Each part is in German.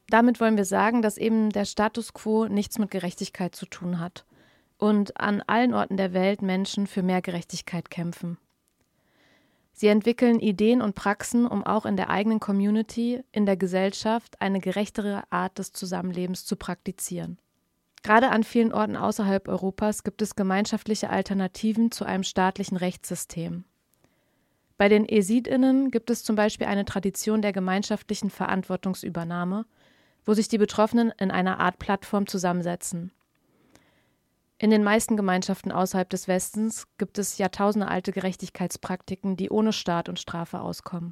Damit wollen wir sagen, dass eben der Status quo nichts mit Gerechtigkeit zu tun hat und an allen Orten der Welt Menschen für mehr Gerechtigkeit kämpfen. Sie entwickeln Ideen und Praxen, um auch in der eigenen Community, in der Gesellschaft eine gerechtere Art des Zusammenlebens zu praktizieren. Gerade an vielen Orten außerhalb Europas gibt es gemeinschaftliche Alternativen zu einem staatlichen Rechtssystem. Bei den ESID-Innen gibt es zum Beispiel eine Tradition der gemeinschaftlichen Verantwortungsübernahme, wo sich die Betroffenen in einer Art Plattform zusammensetzen. In den meisten Gemeinschaften außerhalb des Westens gibt es jahrtausendealte Gerechtigkeitspraktiken, die ohne Staat und Strafe auskommen.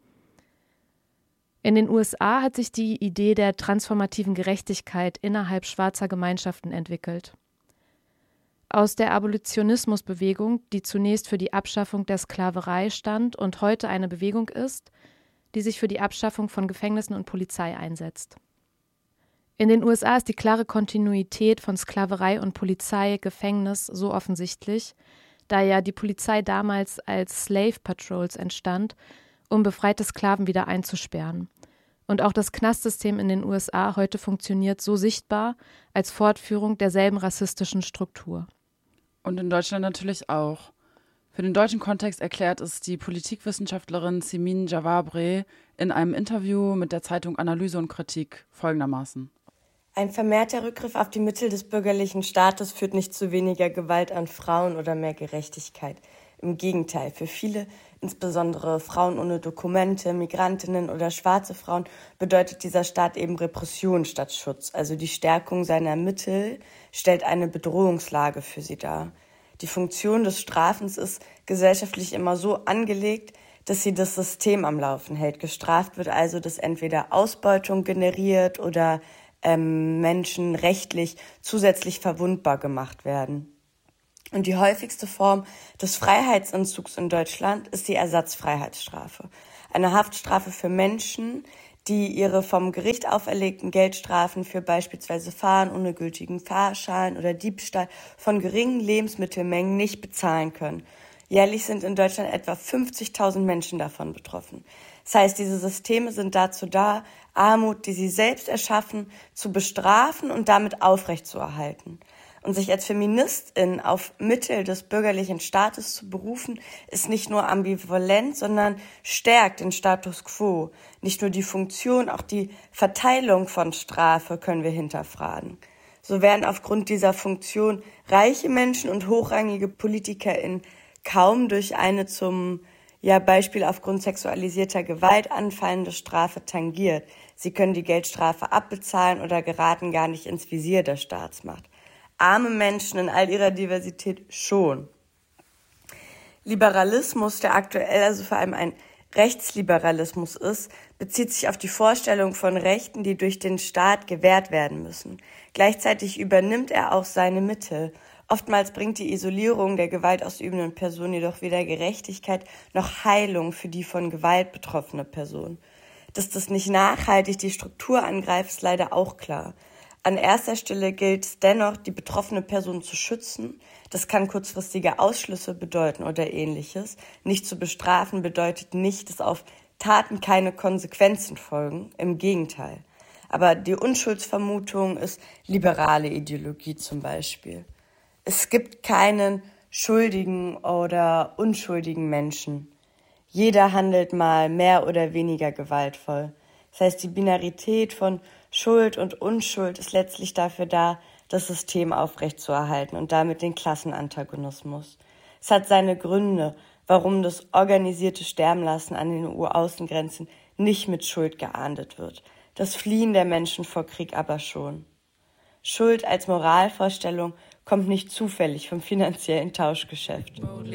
In den USA hat sich die Idee der transformativen Gerechtigkeit innerhalb schwarzer Gemeinschaften entwickelt. Aus der Abolitionismusbewegung, die zunächst für die Abschaffung der Sklaverei stand und heute eine Bewegung ist, die sich für die Abschaffung von Gefängnissen und Polizei einsetzt. In den USA ist die klare Kontinuität von Sklaverei und Polizei, Gefängnis so offensichtlich, da ja die Polizei damals als Slave Patrols entstand, um befreite Sklaven wieder einzusperren. Und auch das Knastsystem in den USA heute funktioniert so sichtbar als Fortführung derselben rassistischen Struktur. Und in Deutschland natürlich auch. Für den deutschen Kontext erklärt es die Politikwissenschaftlerin Simin Javabre in einem Interview mit der Zeitung Analyse und Kritik folgendermaßen. Ein vermehrter Rückgriff auf die Mittel des bürgerlichen Staates führt nicht zu weniger Gewalt an Frauen oder mehr Gerechtigkeit. Im Gegenteil, für viele, insbesondere Frauen ohne Dokumente, Migrantinnen oder schwarze Frauen, bedeutet dieser Staat eben Repression statt Schutz. Also die Stärkung seiner Mittel stellt eine Bedrohungslage für sie dar. Die Funktion des Strafens ist gesellschaftlich immer so angelegt, dass sie das System am Laufen hält. Gestraft wird also, dass entweder Ausbeutung generiert oder Menschen rechtlich zusätzlich verwundbar gemacht werden. Und die häufigste Form des Freiheitsentzugs in Deutschland ist die Ersatzfreiheitsstrafe. Eine Haftstrafe für Menschen, die ihre vom Gericht auferlegten Geldstrafen für beispielsweise Fahren ohne gültigen Fahrschein oder Diebstahl von geringen Lebensmittelmengen nicht bezahlen können. Jährlich sind in Deutschland etwa 50.000 Menschen davon betroffen. Das heißt, diese Systeme sind dazu da, Armut, die sie selbst erschaffen, zu bestrafen und damit aufrechtzuerhalten. Und sich als Feministin auf Mittel des bürgerlichen Staates zu berufen, ist nicht nur ambivalent, sondern stärkt den Status quo. Nicht nur die Funktion, auch die Verteilung von Strafe können wir hinterfragen. So werden aufgrund dieser Funktion reiche Menschen und hochrangige PolitikerInnen kaum durch eine zum Beispiel aufgrund sexualisierter Gewalt anfallende Strafe tangiert. Sie können die Geldstrafe abbezahlen oder geraten gar nicht ins Visier der Staatsmacht. Arme Menschen in all ihrer Diversität schon. Liberalismus, der aktuell also vor allem ein Rechtsliberalismus ist, bezieht sich auf die Vorstellung von Rechten, die durch den Staat gewährt werden müssen. Gleichzeitig übernimmt er auch seine Mittel. Oftmals bringt die Isolierung der gewaltausübenden Person jedoch weder Gerechtigkeit noch Heilung für die von Gewalt betroffene Person. Dass das nicht nachhaltig die Struktur angreift, ist leider auch klar. An erster Stelle gilt es dennoch, die betroffene Person zu schützen. Das kann kurzfristige Ausschlüsse bedeuten oder Ähnliches. Nicht zu bestrafen bedeutet nicht, dass auf Taten keine Konsequenzen folgen. Im Gegenteil. Aber die Unschuldsvermutung ist liberale Ideologie zum Beispiel. Es gibt keinen schuldigen oder unschuldigen Menschen. Jeder handelt mal mehr oder weniger gewaltvoll. Das heißt, die Binarität von Schuld und Unschuld ist letztlich dafür da, das System aufrechtzuerhalten und damit den Klassenantagonismus. Es hat seine Gründe, warum das organisierte Sterbenlassen an den EU-Außengrenzen nicht mit Schuld geahndet wird. Das Fliehen der Menschen vor Krieg aber schon. Schuld als Moralvorstellung kommt nicht zufällig vom finanziellen Tauschgeschäft.